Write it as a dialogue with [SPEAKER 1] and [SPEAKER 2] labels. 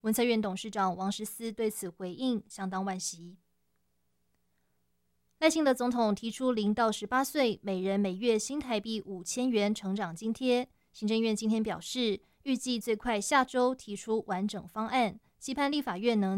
[SPEAKER 1] 文策院董事长王时思对此回应相当惋惜。赖清德总统提出0到18岁每人每月新台币5000元成长津贴，行政院今天表示，预计最快下周提出完整方案，期盼立法院能